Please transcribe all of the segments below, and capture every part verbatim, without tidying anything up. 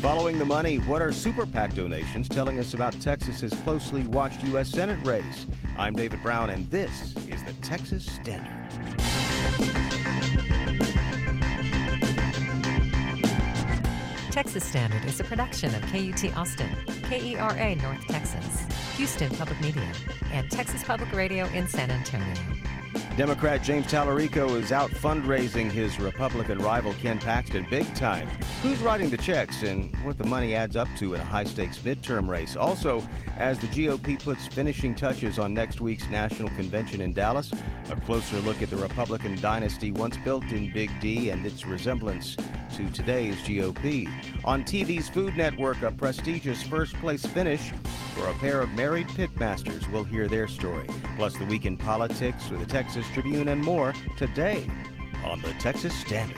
Following the money, what are Super PAC donations telling us about Texas's closely watched U S Senate race? I'm David Brown, and this is the Texas Standard. Texas Standard is a production of K U T Austin, K E R A North Texas, Houston Public Media, and Texas Public Radio in San Antonio. Democrat James Tallarico is out fundraising his Republican rival Ken Paxton big time. Who's writing the checks and what the money adds up to in a high-stakes midterm race? Also, as the G O P puts finishing touches on next week's national convention in Dallas, a closer look at the Republican dynasty once built in Big D and its resemblance to today's G O P. On T V's Food Network, a prestigious first-place finish for a pair of married pitmasters. We'll hear their story. Plus the week in politics with the Texas Tribune and more today on the Texas Standard.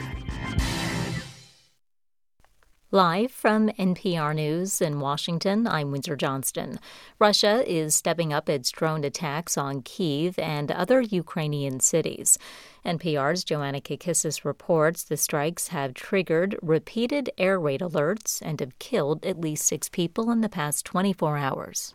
Live from N P R News in Washington, I'm Windsor Johnston. Russia is stepping up its drone attacks on Kyiv and other Ukrainian cities. N P R's Joanna Kakissis reports the strikes have triggered repeated air raid alerts and have killed at least six people in the past twenty-four hours.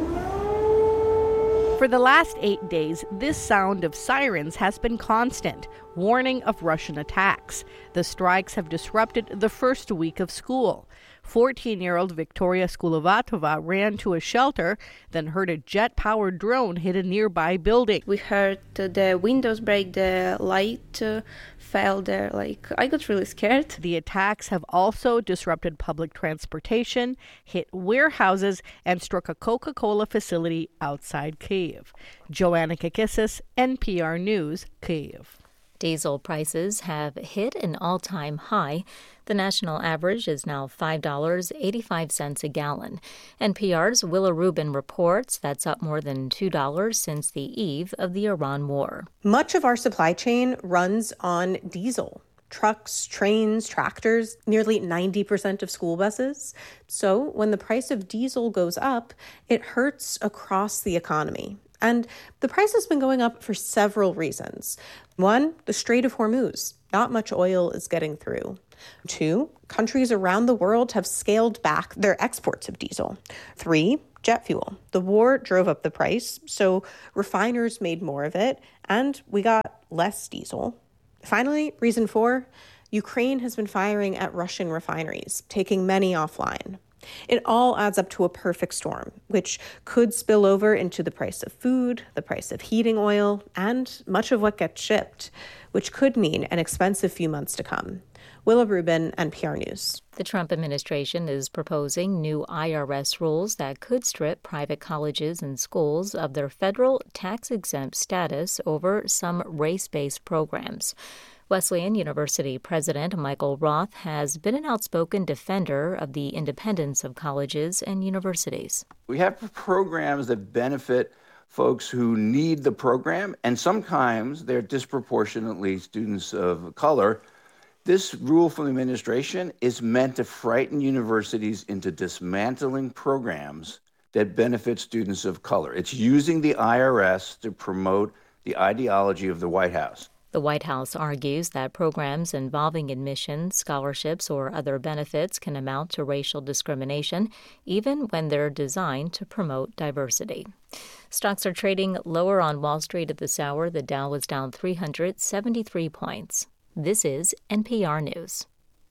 For the last eight days, this sound of sirens has been constant, warning of Russian attacks. The strikes have disrupted the first week of school. fourteen-year-old Victoria Skulovatova ran to a shelter, then heard a jet-powered drone hit a nearby building. We heard uh, the windows break, the light uh, fell there. Like, I got really scared. The attacks have also disrupted public transportation, hit warehouses, and struck a Coca-Cola facility outside Kyiv. Joanna Kakissis, N P R News, Kyiv. Diesel prices have hit an all-time high. The national average is now five dollars and eighty-five cents a gallon. N P R's Willa Rubin reports that's up more than two dollars since the eve of the Iran war. Much of our supply chain runs on diesel. Trucks, trains, tractors, nearly ninety percent of school buses. So when the price of diesel goes up, it hurts across the economy. And the price has been going up for several reasons. One, the Strait of Hormuz. Not much oil is getting through. Two, countries around the world have scaled back their exports of diesel. Three, jet fuel. The war drove up the price, so refiners made more of it, and we got less diesel. Finally, reason four, Ukraine has been firing at Russian refineries, taking many offline. It all adds up to a perfect storm, which could spill over into the price of food, the price of heating oil, and much of what gets shipped, which could mean an expensive few months to come. Willa Rubin, N P R News. The Trump administration is proposing new I R S rules that could strip private colleges and schools of their federal tax-exempt status over some race-based programs. Wesleyan University President Michael Roth has been an outspoken defender of the independence of colleges and universities. We have programs that benefit folks who need the program, and sometimes they're disproportionately students of color. This rule from the administration is meant to frighten universities into dismantling programs that benefit students of color. It's using the I R S to promote the ideology of the White House. The White House argues that programs involving admissions, scholarships, or other benefits can amount to racial discrimination, even when they're designed to promote diversity. Stocks are trading lower on Wall Street at this hour. The Dow was down three hundred seventy-three points. This is N P R News.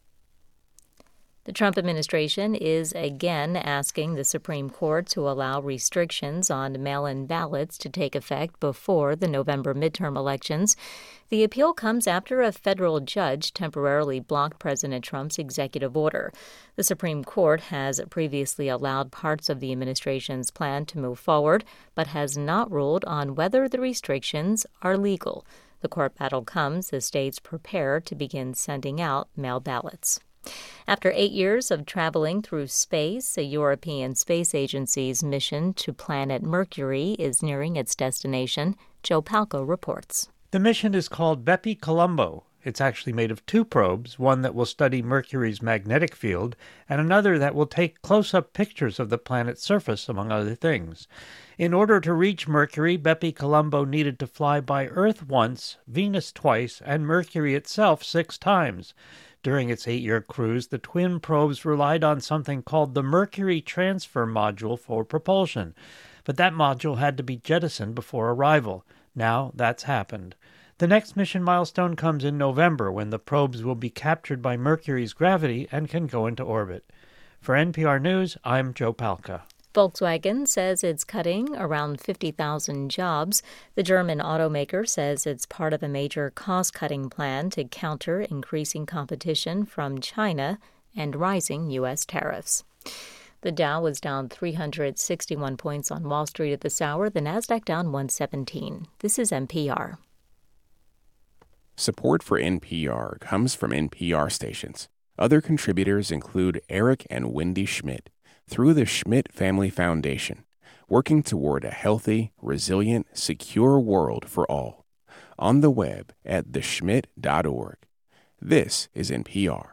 The Trump administration is again asking the Supreme Court to allow restrictions on mail-in ballots to take effect before the November midterm elections. The appeal comes after a federal judge temporarily blocked President Trump's executive order. The Supreme Court has previously allowed parts of the administration's plan to move forward, but has not ruled on whether the restrictions are legal. The court battle comes as states prepare to begin sending out mail ballots. After eight years of traveling through space, a European Space Agency's mission to planet Mercury is nearing its destination. Joe Palco reports. The mission is called Bepi Colombo. It's actually made of two probes, one that will study Mercury's magnetic field and another that will take close-up pictures of the planet's surface, among other things. In order to reach Mercury, Bepi Colombo needed to fly by Earth once, Venus twice, and Mercury itself six times. During its eight-year cruise, the twin probes relied on something called the Mercury Transfer Module for propulsion, but that module had to be jettisoned before arrival. Now that's happened. The next mission milestone comes in November, when the probes will be captured by Mercury's gravity and can go into orbit. For N P R News, I'm Joe Palca. Volkswagen says it's cutting around fifty thousand jobs. The German automaker says it's part of a major cost-cutting plan to counter increasing competition from China and rising U S tariffs. The Dow was down three hundred sixty-one points on Wall Street at this hour. The Nasdaq down one seventeen. This is N P R. Support for N P R comes from N P R stations. Other contributors include Eric and Wendy Schmidt through the Schmidt Family Foundation, working toward a healthy, resilient, secure world for all. On the web at the schmidt dot org. This is N P R.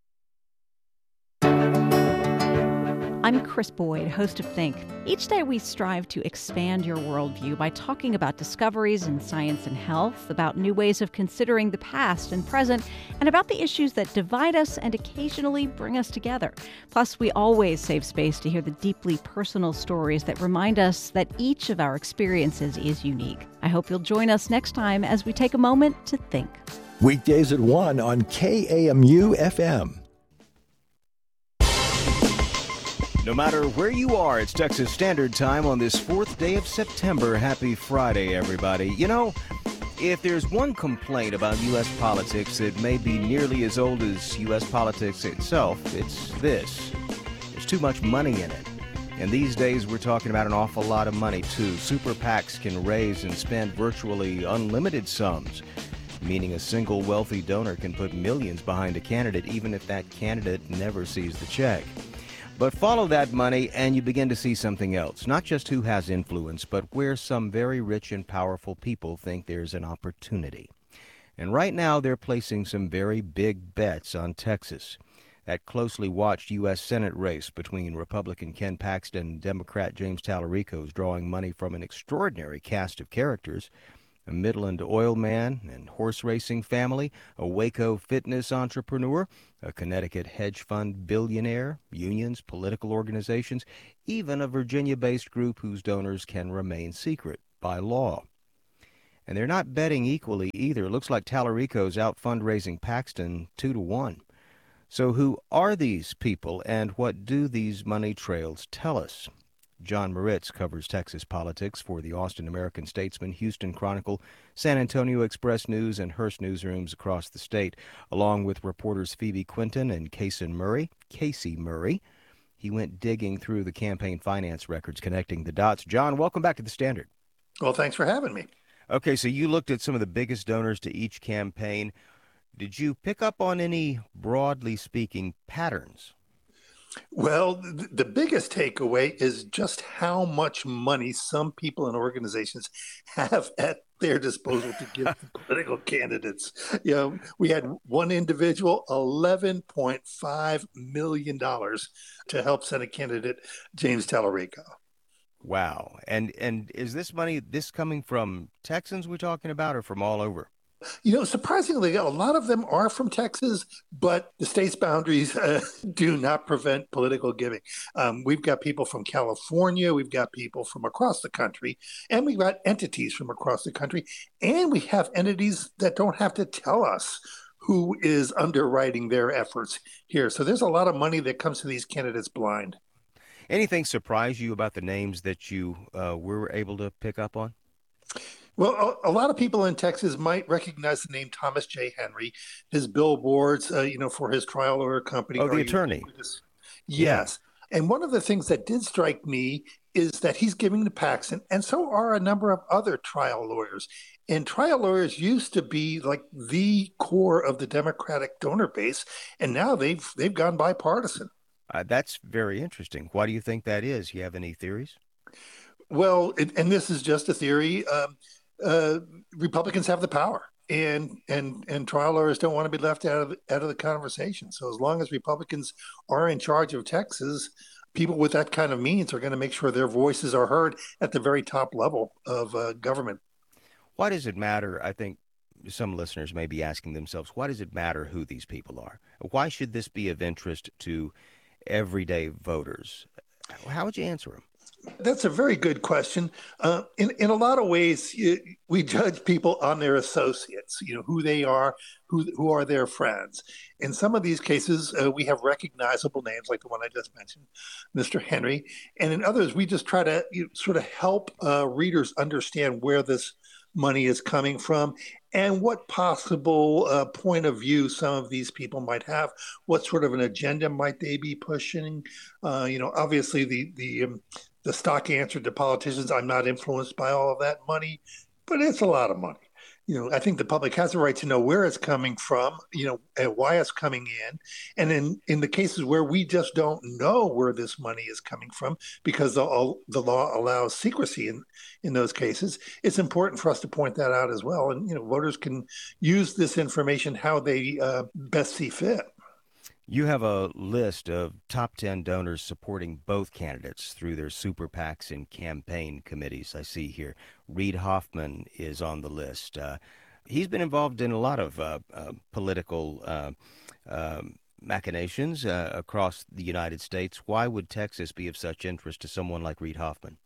I'm Chris Boyd, host of Think. Each day we strive to expand your worldview by talking about discoveries in science and health, about new ways of considering the past and present, and about the issues that divide us and occasionally bring us together. Plus, we always save space to hear the deeply personal stories that remind us that each of our experiences is unique. I hope you'll join us next time as we take a moment to think. Weekdays at one on K A M U F M. No matter where you are, it's Texas Standard Time on this fourth day of September. Happy Friday, everybody. You know, if there's one complaint about U S politics that may be nearly as old as U S politics itself, it's this. There's too much money in it. And these days, we're talking about an awful lot of money, too. Super PACs can raise and spend virtually unlimited sums, meaning a single wealthy donor can put millions behind a candidate, even if that candidate never sees the check. But follow that money and you begin to see something else. Not just who has influence, but where some very rich and powerful people think there's an opportunity. And right now they're placing some very big bets on Texas. That closely watched U S Senate race between Republican Ken Paxton and Democrat James Talarico is drawing money from an extraordinary cast of characters. A Midland oil man and horse racing family, a Waco fitness entrepreneur, a Connecticut hedge fund billionaire, unions, political organizations, even a Virginia-based group whose donors can remain secret by law. And they're not betting equally either. It looks like Talarico's out fundraising Paxton two to one. So who are these people and what do these money trails tell us? John Moritz covers Texas politics for the Austin American-Statesman, Houston Chronicle, San Antonio Express News, and Hearst newsrooms across the state, along with reporters Phoebe Quinton and Casey Murray. Casey Murray. He went digging through the campaign finance records, connecting the dots. John, welcome back to the Standard. Well, thanks for having me. Okay, so you looked at some of the biggest donors to each campaign. Did you pick up on any, broadly speaking, patterns? Well, the biggest takeaway is just how much money some people and organizations have at their disposal to give to political candidates. You know, we had one individual, eleven point five million dollars to help Senate candidate James Talarico. Wow. And and is this money, this coming from Texans we're talking about or from all over? You know, surprisingly, a lot of them are from Texas, but the state's boundaries uh, do not prevent political giving. Um, we've got people from California, we've got people from across the country, and we've got entities from across the country, and we have entities that don't have to tell us who is underwriting their efforts here. So there's a lot of money that comes to these candidates blind. Anything surprise you about the names that you uh, were able to pick up on? Well, a, a lot of people in Texas might recognize the name Thomas J. Henry, his billboards, uh, you know, for his trial lawyer company. Oh, the attorney. Yes. Yeah. And one of the things that did strike me is that he's giving to Paxton, and so are a number of other trial lawyers. And trial lawyers used to be like the core of the Democratic donor base, and now they've they've gone bipartisan. Uh, that's very interesting. Why do you think that is? You have any theories? Well, it, and this is just a theory. Um, Uh, Republicans have the power, and and and trial lawyers don't want to be left out of the, out of the conversation. So as long as Republicans are in charge of Texas, people with that kind of means are going to make sure their voices are heard at the very top level of uh, government. Why does it matter? I think some listeners may be asking themselves, why does it matter who these people are? Why should this be of interest to everyday voters? How would you answer them? That's a very good question. Uh, in in a lot of ways, you, we judge people on their associates. You know who they are, who who are their friends. In some of these cases, uh, we have recognizable names, like the one I just mentioned, Mister Henry. And in others, we just try to you know, sort of help uh, readers understand where this money is coming from and what possible uh, point of view some of these people might have. What sort of an agenda might they be pushing? Uh, you know, obviously the the um, the stock answer to politicians, I'm not influenced by all of that money, but it's a lot of money. You know, I think the public has a right to know where it's coming from, you know, and why it's coming in. And in, in the cases where we just don't know where this money is coming from, because the, the law allows secrecy in, in those cases, it's important for us to point that out as well. And, you know, voters can use this information how they uh, best see fit. You have a list of top ten donors supporting both candidates through their super PACs and campaign committees. I see here Reid Hoffman is on the list. Uh, he's been involved in a lot of uh, uh, political uh, uh, machinations uh, across the United States. Why would Texas be of such interest to someone like Reid Hoffman?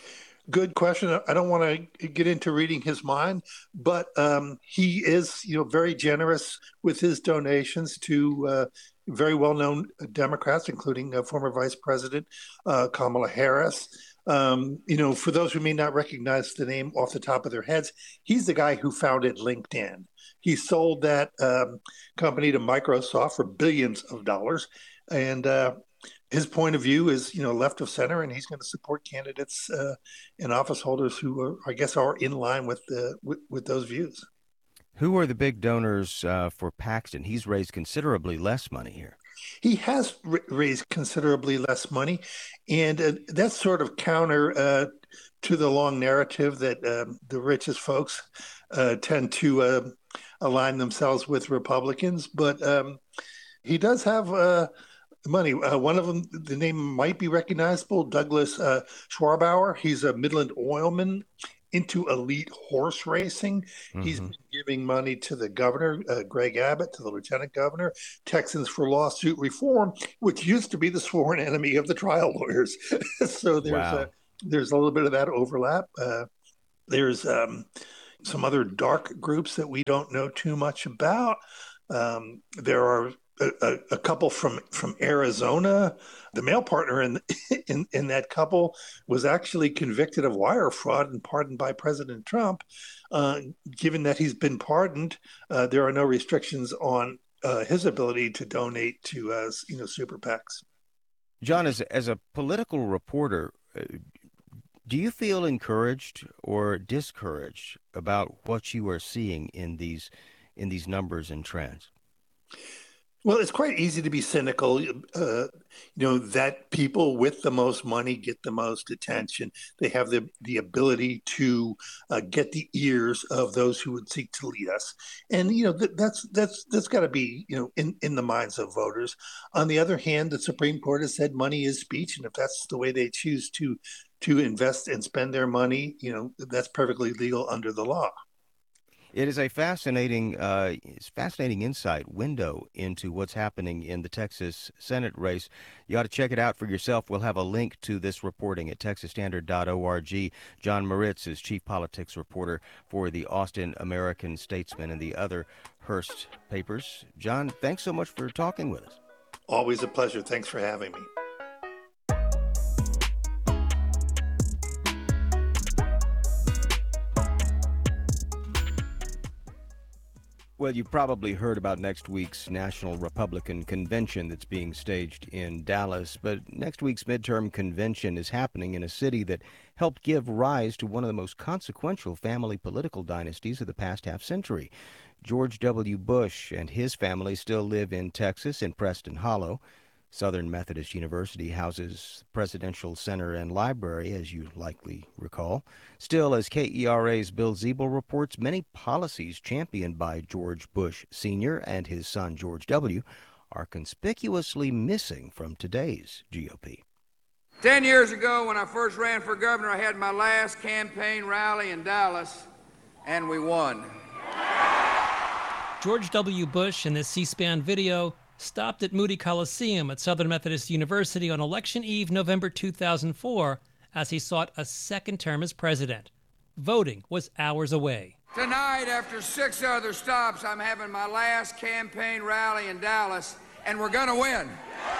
Good question. I don't want to get into reading his mind, but um, he is, you know, very generous with his donations to uh, very well-known Democrats, including uh, former Vice President uh, Kamala Harris. Um, you know, for those who may not recognize the name off the top of their heads, he's the guy who founded LinkedIn. He sold that um, company to Microsoft for billions of dollars, and uh, his point of view is, you know, left of center, and he's going to support candidates uh, and office holders who, are, I guess, are in line with the with, with those views. Who are the big donors uh, for Paxton? He's raised considerably less money here. He has r- raised considerably less money, and uh, that's sort of counter uh, to the long narrative that um, the richest folks uh, tend to uh, align themselves with Republicans. But um, he does have uh, money. Uh, one of them, the name might be recognizable, Douglas uh, Schwarbauer. He's a Midland oilman into elite horse racing. Mm-hmm. He's been giving money to the governor, uh, Greg Abbott, to the lieutenant governor, Texans for Lawsuit Reform, which used to be the sworn enemy of the trial lawyers. So there's wow. a, there's a little bit of that overlap. Uh, there's um, some other dark groups that we don't know too much about. Um, there are A, a couple from, from Arizona. The male partner in, in in that couple was actually convicted of wire fraud and pardoned by President Trump. Uh, given that he's been pardoned, uh, there are no restrictions on uh, his ability to donate to uh, you know super PACs. John, as as a political reporter, uh, do you feel encouraged or discouraged about what you are seeing in these in these numbers and trends? Well, it's quite easy to be cynical, uh, you know, that people with the most money get the most attention. They have the, the ability to uh, get the ears of those who would seek to lead us. And, you know, th- that's that's that's got to be, you know, in, in the minds of voters. On the other hand, the Supreme Court has said money is speech. And if that's the way they choose to to invest and spend their money, you know, that's perfectly legal under the law. It is a fascinating, uh, it's fascinating insight window into what's happening in the Texas Senate race. You ought to check it out for yourself. We'll have a link to this reporting at texas standard dot org. John Moritz is chief politics reporter for the Austin American Statesman and the other Hearst papers. John, thanks so much for talking with us. Always a pleasure. Thanks for having me. Well, you've probably heard about next week's National Republican Convention that's being staged in Dallas, but next week's midterm convention is happening in a city that helped give rise to one of the most consequential family political dynasties of the past half century. George W. Bush and his family still live in Texas, in Preston Hollow. Southern Methodist University houses the Presidential Center and Library, as you likely recall. Still, as K E R A's Bill Ziebel reports, many policies championed by George Bush Senior and his son George W. are conspicuously missing from today's G O P. Ten years ago, when I first ran for governor, I had my last campaign rally in Dallas, and we won. George W. Bush, in this C-SPAN video, stopped at Moody Coliseum at Southern Methodist University on election eve, November two thousand four, as he sought a second term as president. Voting was hours away. Tonight, after six other stops, I'm having my last campaign rally in Dallas, and we're going to win.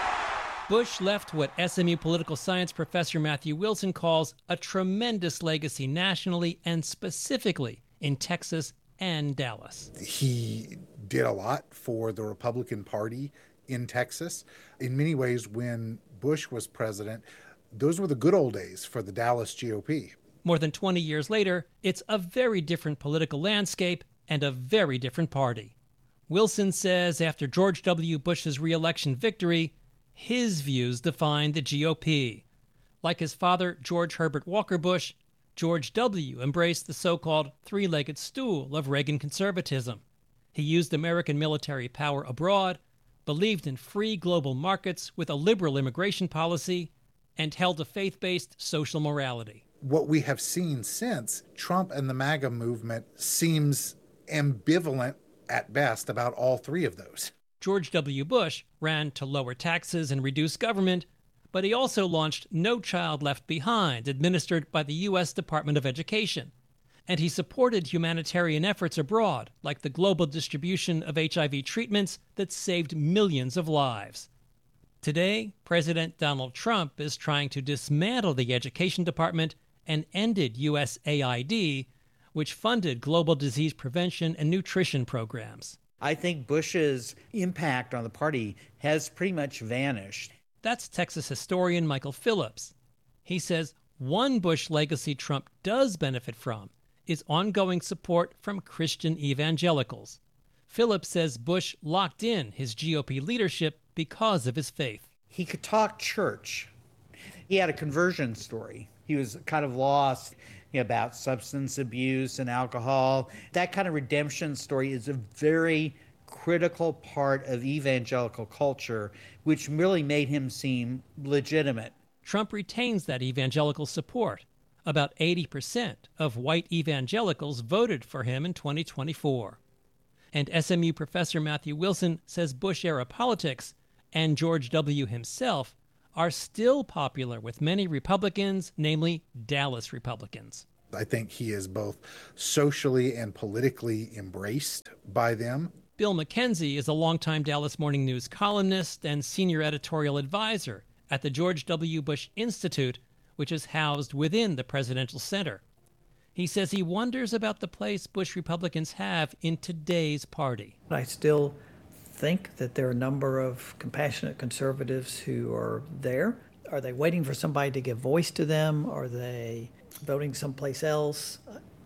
Bush left what S M U political science professor Matthew Wilson calls a tremendous legacy nationally and specifically in Texas and Dallas. He did a lot for the Republican Party in Texas. In many ways, when Bush was president, those were the good old days for the Dallas G O P. More than twenty years later, it's a very different political landscape and a very different party. Wilson says after George W. Bush's re-election victory, his views defined the G O P. Like his father, George Herbert Walker Bush, George W. embraced the so-called three-legged stool of Reagan conservatism. He used American military power abroad, believed in free global markets with a liberal immigration policy, and held a faith-based social morality. What we have seen since, Trump and the MAGA movement seems ambivalent at best about all three of those. George W. Bush ran to lower taxes and reduce government, but he also launched No Child Left Behind, administered by the U S Department of Education. And he supported humanitarian efforts abroad, like the global distribution of H I V treatments that saved millions of lives. Today, President Donald Trump is trying to dismantle the Education Department and ended U S A I D, which funded global disease prevention and nutrition programs. I think Bush's impact on the party has pretty much vanished. That's Texas historian Michael Phillips. He says one Bush legacy Trump does benefit from is ongoing support from Christian evangelicals. Phillips says Bush locked in his G O P leadership because of his faith. He could talk church. He had a conversion story. He was kind of lost about substance abuse and alcohol. That kind of redemption story is a very critical part of evangelical culture, which really made him seem legitimate. Trump retains that evangelical support. About eighty percent of white evangelicals voted for him in twenty twenty-four. And S M U professor Matthew Wilson says Bush-era politics and George W. himself are still popular with many Republicans, namely Dallas Republicans. I think he is both socially and politically embraced by them. Bill McKenzie is a longtime Dallas Morning News columnist and senior editorial advisor at the George W. Bush Institute, which is housed within the Presidential Center. He says he wonders about the place Bush Republicans have in today's party. I still think that there are a number of compassionate conservatives who are there. Are they waiting for somebody to give voice to them? Are they voting someplace else?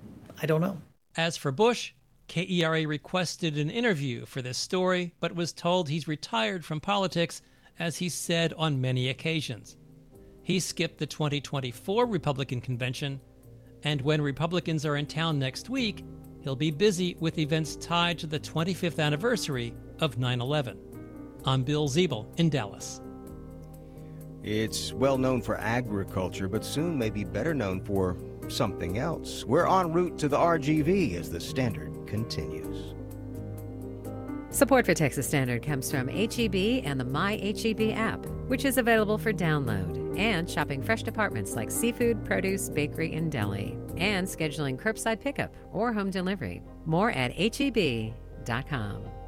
I don't know. As for Bush, K E R A requested an interview for this story, but was told he's retired from politics, as he said on many occasions. He skipped the twenty twenty-four Republican convention, and when Republicans are in town next week, he'll be busy with events tied to the twenty-fifth anniversary of nine eleven. I'm Bill Ziebel in Dallas. It's well known for agriculture, but soon may be better known for something else. We're en route to the R G V as the Standard continues. Support for Texas Standard comes from H E B and the My H E B app, which is available for download, and shopping fresh departments like seafood, produce, bakery, and deli, and scheduling curbside pickup or home delivery. More at H E B dot com.